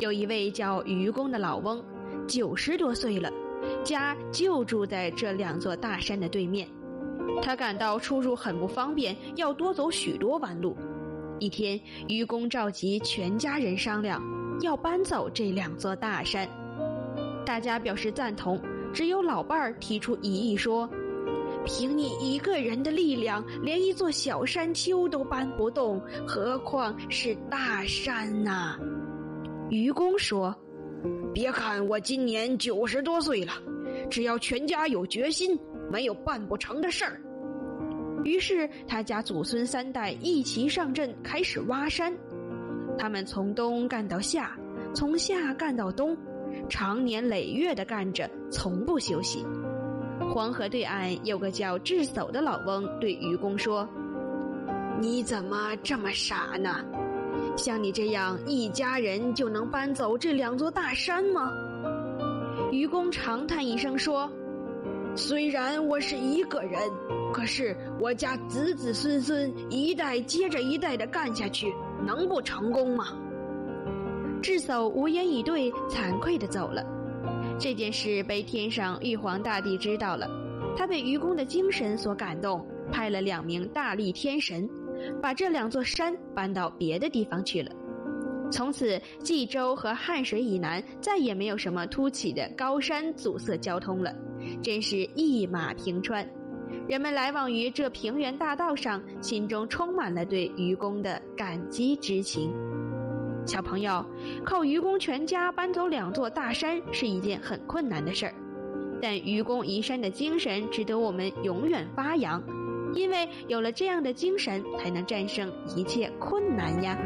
有一位叫愚公的老翁，90多岁了，家就住在这2座大山的对面。他感到出入很不方便，要多走许多弯路。一天，愚公召集全家人商量，要搬走这2座大山。大家表示赞同，只有老伴儿提出异议说：“凭你一个人的力量，连一座小山丘都搬不动，何况是大山呐？”愚公说：“别看我今年90多岁了，只要全家有决心，没有办不成的事儿。”于是他家祖孙3代一齐上阵，开始挖山。他们从东干到夏，从夏干到冬，长年累月地干着，从不休息。黄河对岸有个叫智叟的老翁对愚公说：“你怎么这么傻呢？像你这样一家人就能搬走这2座大山吗？”愚公长叹一声说：“虽然我是一个人，可是我家子子孙孙一代接着一代的干下去，能不成功吗？”智叟无言以对，惭愧地走了。这件事被天上玉皇大帝知道了，他被愚公的精神所感动，派了2名大力天神，把这2座山搬到别的地方去了。从此，冀州和汉水以南再也没有什么凸起的高山阻塞交通了，真是一马平川。人们来往于这平原大道上，心中充满了对愚公的感激之情。小朋友，靠愚公全家搬走2座大山是一件很困难的事儿，但愚公移山的精神值得我们永远发扬，因为有了这样的精神，才能战胜一切困难呀。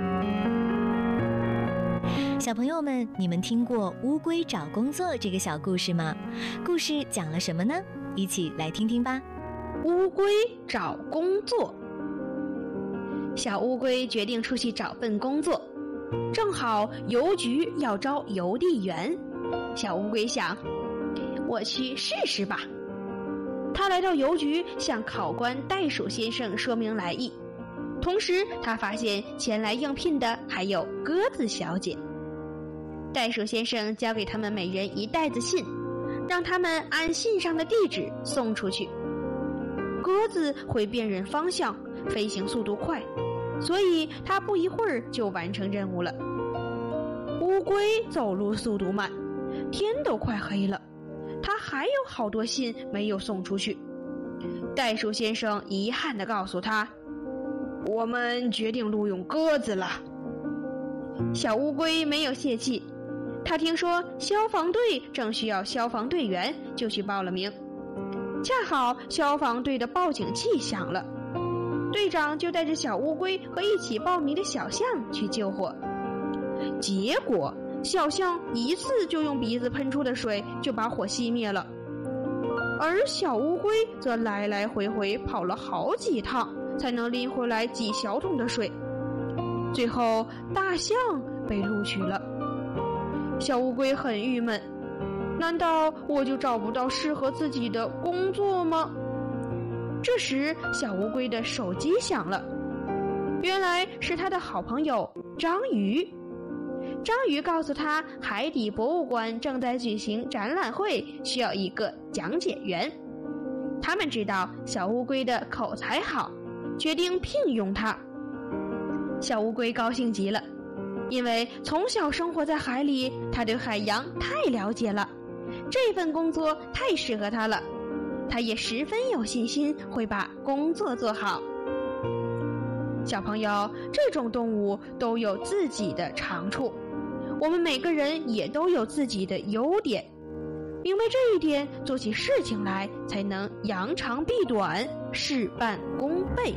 小朋友们，你们听过乌龟找工作这个小故事吗？故事讲了什么呢？一起来听听吧。 乌龟找工作。小乌龟决定出去找份工作，正好邮局要招邮递员。小乌龟想，我去试试吧。他来到邮局，向考官袋鼠先生说明来意，同时他发现前来应聘的还有鸽子小姐。袋鼠先生交给他们每人1袋子信，让他们按信上的地址送出去。鸽子会辨认方向，飞行速度快，所以它不一会儿就完成任务了。乌龟走路速度慢，天都快黑了，它还有好多信没有送出去。袋鼠先生遗憾地告诉他：“我们决定录用鸽子了。”小乌龟没有泄气，他听说消防队正需要消防队员，就去报了名。恰好消防队的报警器响了，队长就带着小乌龟和一起报名的小象去救火。结果小象一次就用鼻子喷出的水就把火熄灭了，而小乌龟则来来回回跑了好几趟，才能拎回来几小桶的水。最后大象被录取了。小乌龟很郁闷，难道我就找不到适合自己的工作吗？这时小乌龟的手机响了，原来是他的好朋友章鱼。章鱼告诉他，海底博物馆正在举行展览会，需要一个讲解员。他们知道小乌龟的口才好，决定聘用他。小乌龟高兴极了，因为从小生活在海里，他对海洋太了解了，这份工作太适合他了，他也十分有信心会把工作做好。小朋友，这种动物都有自己的长处，我们每个人也都有自己的优点，明白这一点，做起事情来才能扬长避短，事半功倍。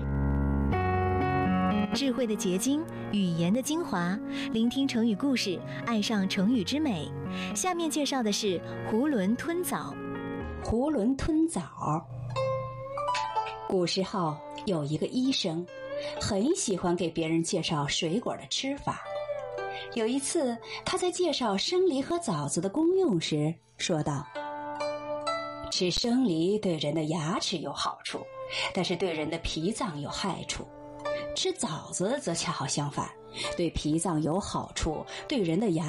智慧的结晶，语言的精华，聆听成语故事，爱上成语之美。下面介绍的是囫囵吞枣。 囫囵吞枣。古时候有一个医生，很喜欢给别人介绍水果的吃法。有一次，他在介绍生梨和枣子的功用时说道：“吃生梨对人的牙齿有好处，但是对人的脾脏有害处。吃枣子则恰好相反，对脾脏有好处，对人的牙